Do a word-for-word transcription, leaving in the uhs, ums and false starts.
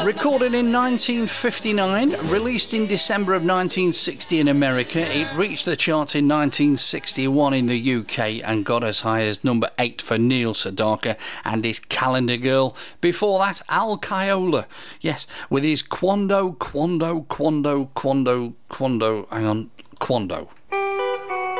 Recorded in nineteen fifty-nine, released in December of nineteen sixty in America, it reached the charts in nineteen sixty-one in the U K and got as high as number eight for Neil Sedaka and his Calendar Girl. Before that, Al Kiola, yes, with his Quando, Quando, Quando, Quando, Quando, hang on, Quando.